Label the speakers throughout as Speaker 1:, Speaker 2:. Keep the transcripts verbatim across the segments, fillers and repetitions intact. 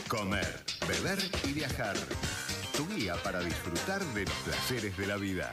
Speaker 1: Comer, beber y viajar. Tu guía para disfrutar de los placeres de la vida.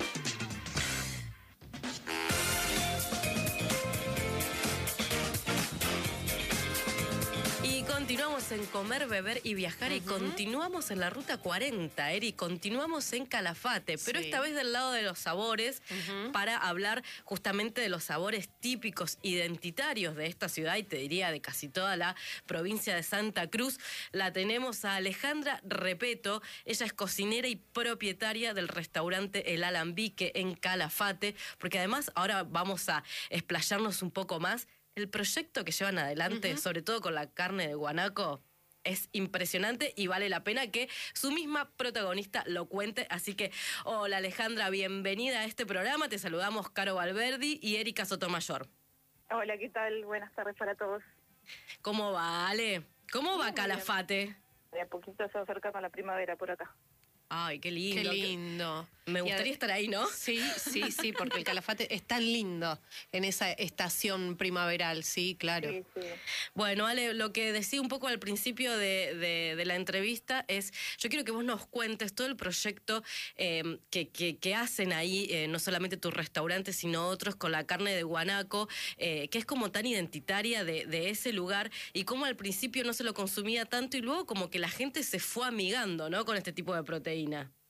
Speaker 2: Continuamos en Comer, Beber y Viajar uh-huh. y continuamos en la Ruta cuarenta, Eri, continuamos en Calafate, pero sí. esta vez del lado de los sabores, uh-huh. para hablar justamente de los sabores típicos identitarios de esta ciudad y te diría de casi toda la provincia de Santa Cruz. La tenemos a Alejandra Repeto, ella es cocinera y propietaria del restaurante El Alambique en Calafate, porque además ahora vamos a explayarnos un poco más. El proyecto que llevan adelante, uh-huh. sobre todo con la carne de guanaco, es impresionante y vale la pena que su misma protagonista lo cuente. Así que, hola Alejandra, bienvenida a este programa. Te saludamos Caro Valverdi y Erika Sotomayor.
Speaker 3: Hola, ¿qué tal? Buenas tardes para todos.
Speaker 2: ¿Cómo va, Ale? ¿Cómo va Calafate?
Speaker 3: De a poquito se acerca a la primavera por acá.
Speaker 2: Ay, qué lindo.
Speaker 4: Qué lindo.
Speaker 2: Me gustaría estar ahí, ¿no?
Speaker 4: Sí, sí, sí, porque el Calafate es tan lindo en esa estación primaveral, sí, claro.
Speaker 3: Sí, sí.
Speaker 2: Bueno, Ale, lo que decía un poco al principio de, de, de la entrevista es, yo quiero que vos nos cuentes todo el proyecto eh, que, que, que hacen ahí, eh, no solamente tu restaurante, sino otros con la carne de guanaco, eh, que es como tan identitaria de, de ese lugar, y cómo al principio no se lo consumía tanto y luego como que la gente se fue amigando, ¿no?, con este tipo de proteínas.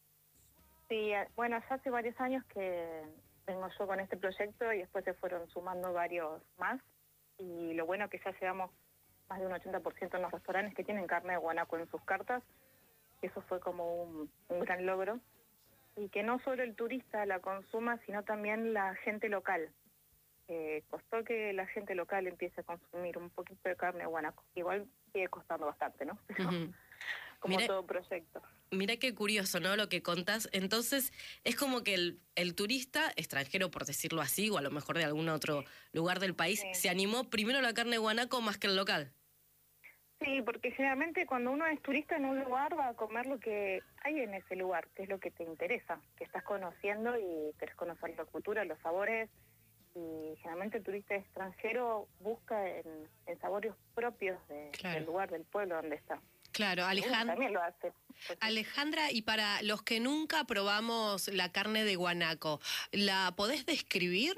Speaker 3: Sí, bueno, ya hace varios años que vengo yo con este proyecto y después se fueron sumando varios más. Y lo bueno que ya llegamos más de un ochenta por ciento en los restaurantes que tienen carne de guanaco en sus cartas. Eso fue como un, un gran logro. Y que no solo el turista la consuma, sino también la gente local. Eh, costó que la gente local empiece a consumir un poquito de carne de guanaco. Igual sigue costando bastante, ¿no? Pero, uh-huh. como Mira... todo proyecto.
Speaker 2: Mira qué curioso, ¿no?, lo que contás. Entonces, es como que el, el turista extranjero, por decirlo así, o a lo mejor de algún otro lugar del país, sí. se animó primero a la carne de guanaco más que el local.
Speaker 3: Sí, porque generalmente cuando uno es turista en un lugar va a comer lo que hay en ese lugar, que es lo que te interesa, que estás conociendo y querés conocer la cultura, los sabores. Y generalmente el turista extranjero busca en, en sabores propios de, claro. del lugar, del pueblo donde está.
Speaker 4: Claro, Alejandra.
Speaker 3: También lo hace.
Speaker 4: Alejandra, y para los que nunca probamos la carne de guanaco, ¿la podés describir?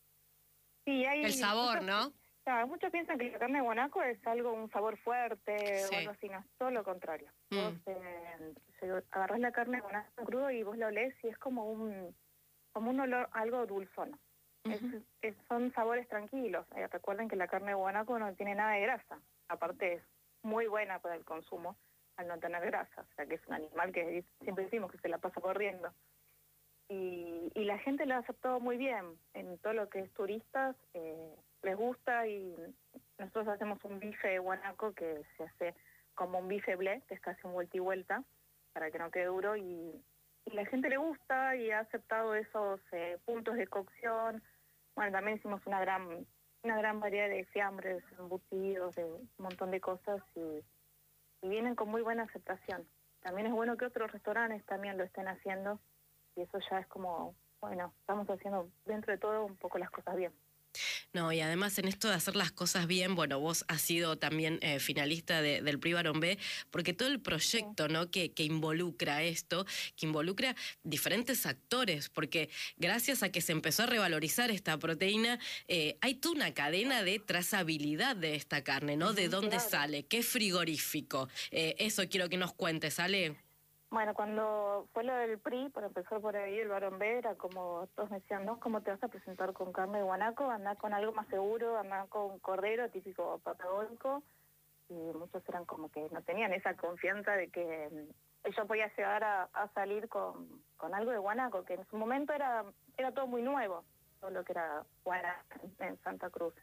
Speaker 3: Sí, hay...
Speaker 4: El sabor,
Speaker 3: muchos,
Speaker 4: ¿no?
Speaker 3: Claro, muchos piensan que la carne de guanaco es algo, un sabor fuerte sí. o algo así, no, es todo lo contrario. Mm. Vos eh, agarrás la carne de guanaco crudo y vos la olés y es como un, como un olor, algo dulzón. Uh-huh. es, es, son sabores tranquilos. Eh, recuerden que la carne de guanaco no tiene nada de grasa, aparte es muy buena para el consumo al no tener grasa, o sea que es un animal que siempre decimos que se la pasa corriendo. Y, y la gente lo ha aceptado muy bien, en todo lo que es turistas, eh, les gusta y nosotros hacemos un bife de guanaco que se hace como un bife blé, que es casi un vuelta y vuelta, para que no quede duro, y, y la gente le gusta y ha aceptado esos eh, puntos de cocción. Bueno, también hicimos una gran... una gran variedad de fiambres, embutidos, de un montón de cosas y, y vienen con muy buena aceptación. También es bueno que otros restaurantes también lo estén haciendo y eso ya es como, bueno, estamos haciendo dentro de todo un poco las cosas bien.
Speaker 2: No, y además en esto de hacer las cosas bien, bueno, vos has sido también eh, finalista de, del Prix Barón B, porque todo el proyecto, sí. ¿no?, que, que involucra esto, que involucra diferentes actores, porque gracias a que se empezó a revalorizar esta proteína, eh, hay toda una cadena de trazabilidad de esta carne, ¿no?, de dónde claro. sale, qué frigorífico. Eh, eso quiero que nos cuentes, Ale.
Speaker 3: Bueno, cuando fue lo del P R I, por empezar por ahí, el Barón B, era como, todos me decían, ¿no? ¿Cómo te vas a presentar con carne de guanaco? Andá con algo más seguro, andá con cordero, típico patagónico. Y muchos eran como que no tenían esa confianza de que yo podía llegar a, a salir con, con algo de guanaco, que en su momento era, era todo muy nuevo, todo lo que era guanaco en Santa Cruz.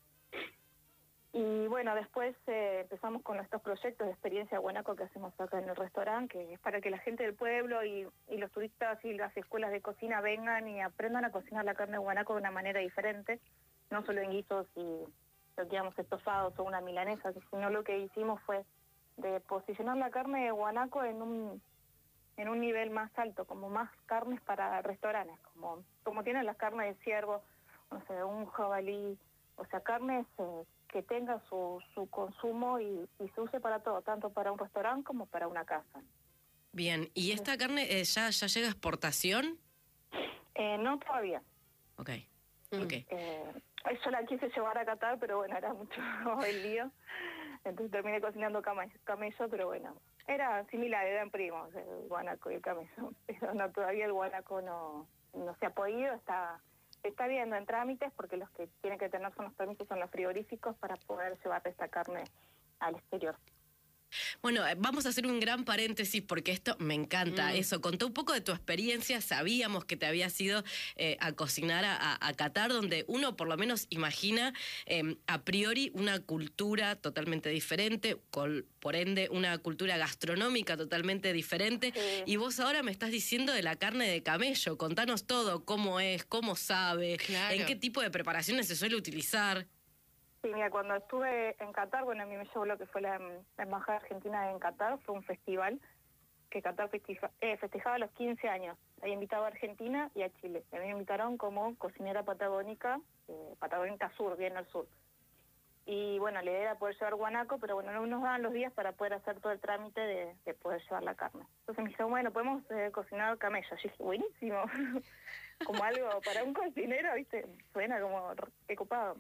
Speaker 3: Y bueno, después eh, empezamos con estos proyectos de experiencia guanaco que hacemos acá en el restaurante, que es para que la gente del pueblo y, y los turistas y las escuelas de cocina vengan y aprendan a cocinar la carne de guanaco de una manera diferente, no solo en guisos y lo que llamamos estofados o una milanesa, sino lo que hicimos fue de posicionar la carne de guanaco en un en un nivel más alto, como más carnes para restaurantes, como, como tienen las carnes de ciervo, o sea, un jabalí, o sea, carnes... Eh, que tenga su, su consumo y, y se use para todo, tanto para un restaurante como para una casa.
Speaker 2: Bien, ¿y esta carne eh, ya, ya llega a exportación?
Speaker 3: Eh, no todavía.
Speaker 2: Ok, ok.
Speaker 3: Eh, yo la quise llevar a Qatar, pero bueno, era mucho el lío. Entonces terminé cocinando cama- camello, pero bueno, era similar, eran primos, el guanaco y el camello. Pero no, todavía el guanaco no, no se ha podido, está, está viendo en trámites, porque los que tienen que tener son los permisos, son los frigoríficos para poder llevar esta carne al exterior.
Speaker 2: Bueno, eh, vamos a hacer un gran paréntesis porque esto me encanta. Mm. Eso, contó un poco de tu experiencia, sabíamos que te habías ido eh, a cocinar a, a Qatar, donde uno por lo menos imagina eh, a priori una cultura totalmente diferente, con, por ende una cultura gastronómica totalmente diferente. Sí. Y vos ahora me estás diciendo de la carne de camello. Contanos todo, cómo es, cómo sabe, claro. En qué tipo de preparaciones se suele utilizar.
Speaker 3: Sí, mira, cuando estuve en Qatar, bueno, a mí me llevó lo que fue la, la Embajada Argentina en Qatar, fue un festival que Qatar festeja, eh, festejaba los quince años. Había invitado a Argentina y a Chile. A mí me invitaron como cocinera patagónica, eh, patagónica sur, bien al sur. Y bueno, la idea era poder llevar guanaco, pero bueno, no nos daban los días para poder hacer todo el trámite de, de poder llevar la carne. Entonces me dijeron, bueno, podemos eh, cocinar camello. Yo dije, buenísimo, como algo para un cocinero, ¿viste? Suena como qué copado.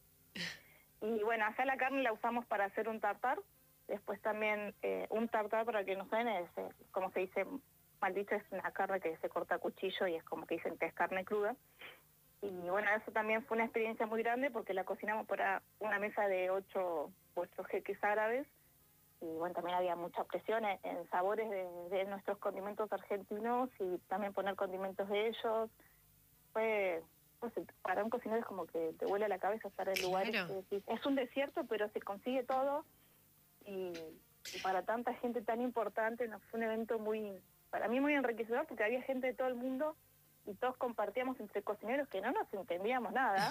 Speaker 3: Y bueno, acá la carne la usamos para hacer un tartar. Después también eh, un tartar, para que no suene, es, eh, como se dice, mal dicho, es una carne que se corta a cuchillo y es como que dicen que es carne cruda. Y bueno, eso también fue una experiencia muy grande porque la cocinamos para una mesa de ocho, ocho jeques árabes. Y bueno, también había mucha presión en, en sabores de, de nuestros condimentos argentinos y también poner condimentos de ellos. Fue... Pues para un cocinero es como que te vuela la cabeza estar en lugares claro. que es un desierto, pero se consigue todo y, y para tanta gente tan importante nos fue un evento muy, para mí muy enriquecedor porque había gente de todo el mundo y todos compartíamos entre cocineros que no nos entendíamos nada,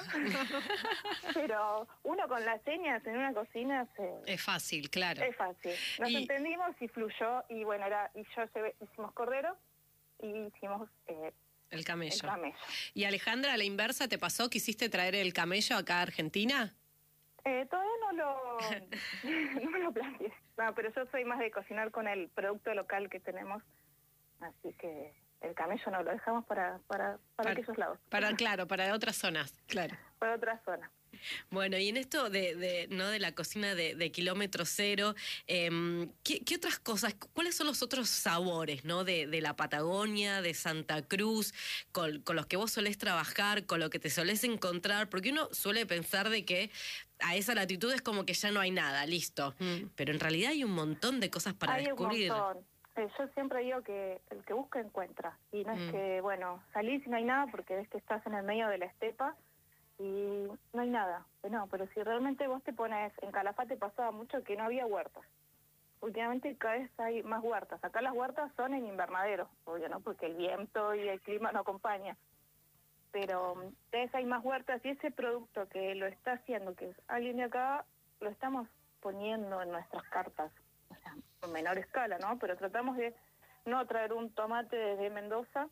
Speaker 3: pero uno con las señas en una cocina se,
Speaker 4: es fácil, claro.
Speaker 3: Es fácil, nos
Speaker 4: y...
Speaker 3: entendimos y fluyó y bueno, era y yo llevé, hicimos cordero y hicimos... Eh,
Speaker 4: El camello.
Speaker 3: El camello.
Speaker 4: Y Alejandra, a la inversa, ¿te pasó? ¿Quisiste traer el camello acá a Argentina?
Speaker 3: Eh, todavía no lo, no lo planteé. No, pero yo soy más de cocinar con el producto local que tenemos. Así que el camello no lo dejamos para, para, para, para aquellos lados.
Speaker 4: Para, claro, para otras zonas, claro.
Speaker 3: Para otras zonas.
Speaker 2: Bueno, y en esto de, de no de la cocina de, de kilómetro cero, eh, ¿qué, ¿qué otras cosas, cuáles son los otros sabores, no, de, de la Patagonia, de Santa Cruz, con, con los que vos solés trabajar, con lo que te solés encontrar? Porque uno suele pensar de que a esa latitud es como que ya no hay nada, listo. Mm. Pero en realidad hay un montón de cosas para
Speaker 3: hay
Speaker 2: descubrir.
Speaker 3: Un montón. Eh, yo siempre digo que el que busca encuentra. Y no mm. es que, bueno, salís y no hay nada porque ves que estás en el medio de la estepa y no hay nada. No, pero si realmente vos te pones, en Calafate pasaba mucho que no había huertas. Últimamente cada vez hay más huertas. Acá las huertas son en invernadero, obvio, ¿no? Porque el viento y el clima no acompaña. Pero cada vez hay más huertas y ese producto que lo está haciendo, que es alguien de acá, lo estamos poniendo en nuestras cartas. O sea, en menor escala, ¿no? Pero tratamos de no traer un tomate desde Mendoza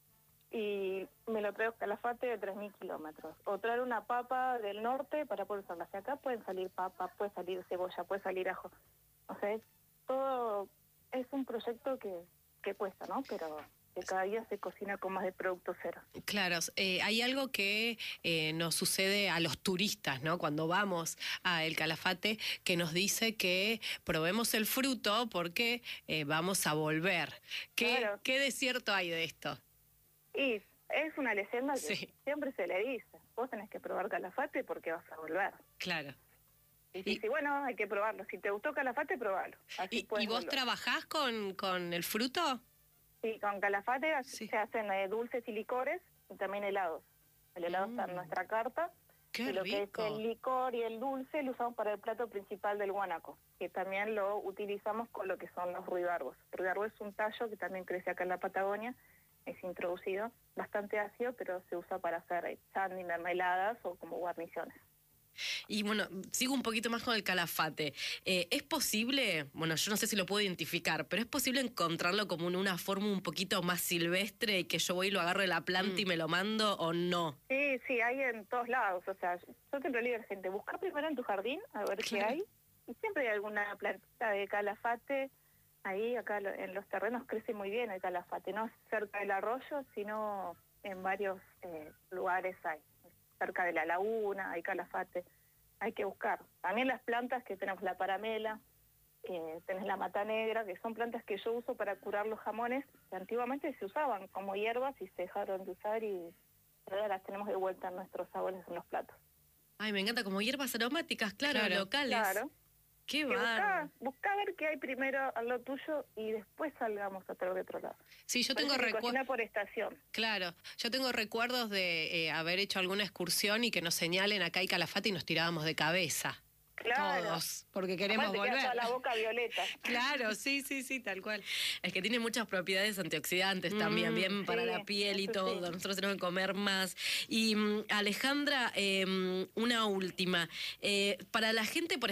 Speaker 3: y me lo traigo a Calafate de tres mil kilómetros. O traer una papa del norte para poder usarla. Hacia acá pueden salir papa, puede salir cebolla, puede salir ajo. O sea, es, todo es un proyecto que, que cuesta, ¿no? Pero que cada día se cocina con más de producto cero.
Speaker 4: Claro, eh, hay algo que eh, nos sucede a los turistas, ¿no? Cuando vamos a El Calafate, que nos dice que probemos el fruto porque eh, vamos a volver. ¿Qué, claro. ¿Qué de cierto hay de esto?
Speaker 3: Y es una leyenda que
Speaker 4: sí.
Speaker 3: siempre se le dice. Vos tenés que probar Calafate porque vas a volver.
Speaker 4: Claro.
Speaker 3: Y, y si bueno, hay que probarlo. Si te gustó Calafate, probalo.
Speaker 4: Así ¿Y, ¿y vos volver. trabajás con, con el fruto?
Speaker 3: Sí, con Calafate sí. se hacen eh, dulces y licores y también helados. El helado mm. está en nuestra carta.
Speaker 4: ¡Qué
Speaker 3: y lo
Speaker 4: rico!
Speaker 3: Que es el licor y el dulce lo usamos para el plato principal del guanaco, que también lo utilizamos con lo que son los ruidarbos. El ruidarbo es un tallo que también crece acá en la Patagonia. Es introducido, bastante ácido, pero se usa para hacer chandy, mermeladas o como guarniciones.
Speaker 2: Y bueno, sigo un poquito más con el calafate. Eh, ¿Es posible, bueno, yo no sé si lo puedo identificar, pero es posible encontrarlo como en una forma un poquito más silvestre y que yo voy y lo agarro de la planta mm. y me lo mando o no?
Speaker 3: Sí, sí, hay en todos lados. O sea, yo siempre le digo a la gente, busca primero en tu jardín a ver claro. qué hay. Y siempre hay alguna plantita de calafate. Ahí, acá en los terrenos crece muy bien el calafate. No cerca del arroyo, sino en varios eh, lugares hay. Cerca de la laguna, hay calafate, hay que buscar. También las plantas que tenemos, la paramela, eh, tenés la mata negra, que son plantas que yo uso para curar los jamones, que antiguamente se usaban como hierbas y se dejaron de usar y ahora las tenemos de vuelta en nuestros sabores en los platos.
Speaker 2: Ay, me encanta, como hierbas aromáticas, claro, claro. locales.
Speaker 3: Claro.
Speaker 2: Qué bárbaro.
Speaker 3: Busca, busca ver qué hay primero a lo tuyo y después salgamos a otro de otro lado.
Speaker 4: Sí, yo tengo recuerdos.
Speaker 3: por estación.
Speaker 4: Claro, yo tengo recuerdos de eh, haber hecho alguna excursión y que nos señalen acá hay calafate y nos tirábamos de cabeza.
Speaker 3: Claro.
Speaker 4: Todos, porque queremos
Speaker 3: Aparte
Speaker 4: volver.
Speaker 3: Toda la boca violeta.
Speaker 4: Claro, sí, sí, sí, tal cual.
Speaker 2: Es que tiene muchas propiedades antioxidantes mm, también, bien para sí, la piel y todo. Sí. Nosotros tenemos que comer más. Y Alejandra, eh, una última. Eh, para la gente, por